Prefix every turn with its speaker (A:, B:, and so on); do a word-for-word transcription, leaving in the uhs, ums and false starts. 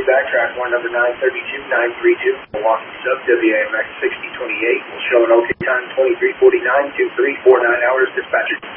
A: backtrack one number nine thirty-two nine three two, Milwaukee sub W A M X sixty twenty-eight will show an OK time twenty-three forty-nine, two three four nine hours, dispatcher.